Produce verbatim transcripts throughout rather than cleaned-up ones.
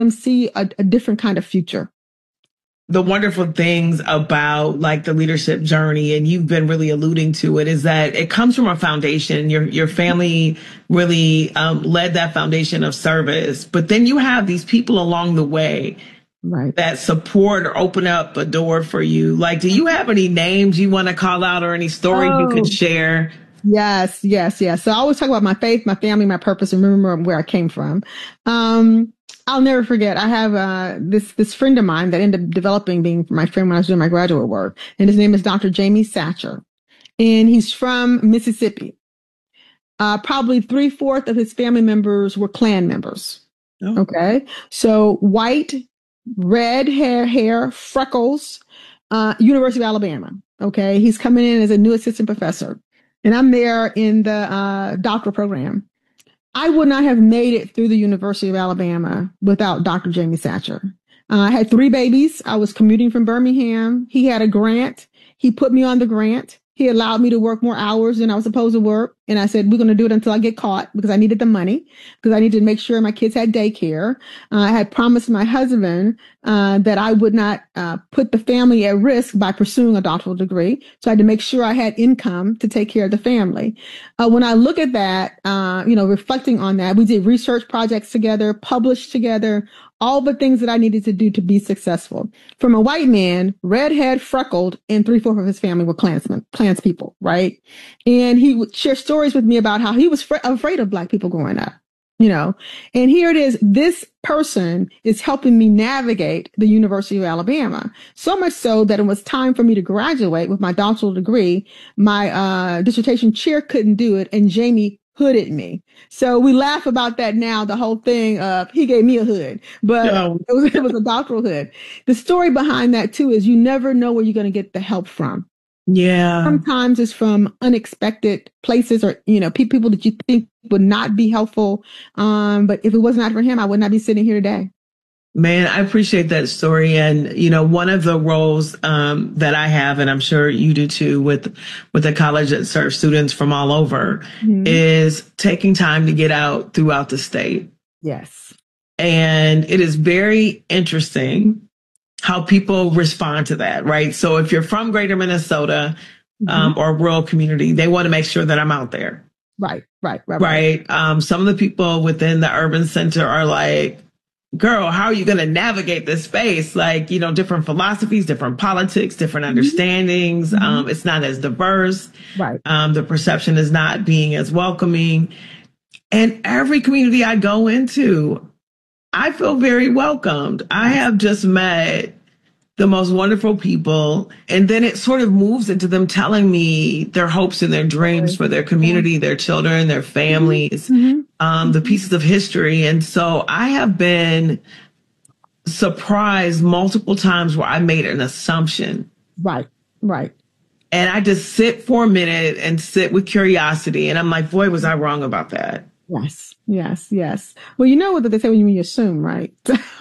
them see a, a different kind of future. The wonderful things about like the leadership journey, and you've been really alluding to it, is that it comes from a foundation. Your your family really um, led that foundation of service, but then you have these people along the way, right, that support or open up a door for you. Like, do you have any names you want to call out or any stories oh. you could share? Yes, yes, yes. So I always talk about my faith, my family, my purpose, and remember where I came from. Um, I'll never forget. I have uh, this this friend of mine that ended up developing being my friend when I was doing my graduate work, and his name is Doctor Jamie Satcher, and he's from Mississippi. Uh, probably three fourths of his family members were Klan members. Oh. Okay, so white, red hair, hair, freckles, uh, University of Alabama. Okay, he's coming in as a new assistant professor. And I'm there in the uh, doctoral program. I would not have made it through the University of Alabama without Doctor Jamie Satcher. Uh, I had three babies. I was commuting from Birmingham. He had a grant. He put me on the grant. He allowed me to work more hours than I was supposed to work. And I said, we're going to do it until I get caught, because I needed the money, because I needed to make sure my kids had daycare. Uh, I had promised my husband uh, that I would not uh, put the family at risk by pursuing a doctoral degree. So I had to make sure I had income to take care of the family. Uh, when I look at that, uh, you know, reflecting on that, we did research projects together, published together, all the things that I needed to do to be successful. From a white man, redhead, freckled, and three-fourths of his family were Klansmen, Klans people, right? And he would share stories with me about how he was fr- afraid of Black people growing up, you know? And here it is, this person is helping me navigate the University of Alabama. So much so that it was time for me to graduate with my doctoral degree. My uh, dissertation chair couldn't do it, and Jamie hooded me. So we laugh about that now, the whole thing of he gave me a hood, but no. it was it was a doctoral hood. The story behind that too is you never know where you're going to get the help from. Yeah. Sometimes it's from unexpected places, or, you know, pe- people that you think would not be helpful. Um, but if it was not for him, I would not be sitting here today. Man, I appreciate that story. And, you know, one of the roles um, that I have, and I'm sure you do too, with with the college that serves students from all over, mm-hmm. is taking time to get out throughout the state. Yes. And it is very interesting how people respond to that, right? So if you're from Greater Minnesota mm-hmm. um, or a rural community, they want to make sure that I'm out there. Right, right, right. Right. right. Um, some of the people within the urban center are like, girl, how are you going to navigate this space? Like, you know, different philosophies, different politics, different understandings. Mm-hmm. Um, it's not as diverse. Right. Um, the perception is not being as welcoming. And every community I go into, I feel very welcomed. I have just met the most wonderful people. And then it sort of moves into them telling me their hopes and their dreams for their community, their children, their families, mm-hmm. um, the pieces of history. And so I have been surprised multiple times where I made an assumption. Right, right. And I just sit for a minute and sit with curiosity. And I'm like, boy, was I wrong about that. Yes, yes, yes. Well, you know what they say when you assume, right?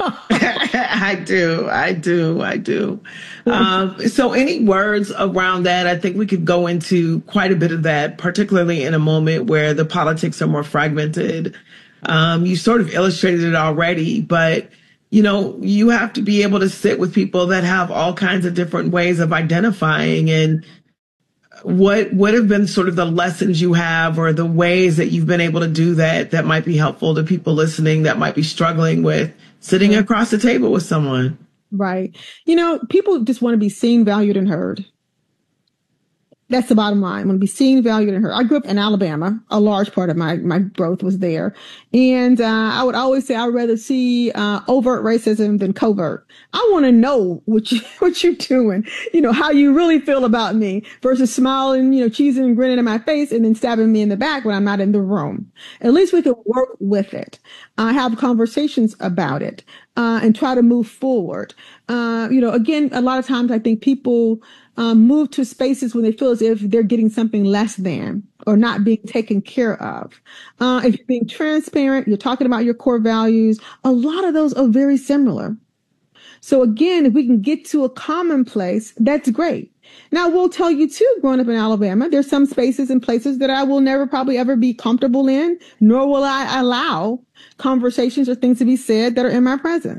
I do, I do, I do. Um, so any words around that? I think we could go into quite a bit of that, particularly in a moment where the politics are more fragmented. Um, you sort of illustrated it already, but, you know, you have to be able to sit with people that have all kinds of different ways of identifying. And What what have been sort of the lessons you have, or the ways that you've been able to do that, that might be helpful to people listening that might be struggling with sitting across the table with someone? Right. You know, people just want to be seen, valued, and heard. That's the bottom line. I want to be seen, valued, and heard. I grew up in Alabama. A large part of my, my growth was there. And uh, I would always say I'd rather see uh, overt racism than covert. I want to know what, you, what you're doing, you know, how you really feel about me, versus smiling, you know, cheesing and grinning in my face and then stabbing me in the back when I'm not in the room. At least we can work with it, uh, have conversations about it, uh, and try to move forward. Uh, you know, again, a lot of times I think people Um, move to spaces when they feel as if they're getting something less than or not being taken care of. Uh, if you're being transparent, you're talking about your core values, a lot of those are very similar. So again, if we can get to a common place, that's great. Now, we'll tell you too, growing up in Alabama, there's some spaces and places that I will never probably ever be comfortable in, nor will I allow conversations or things to be said that are in my presence.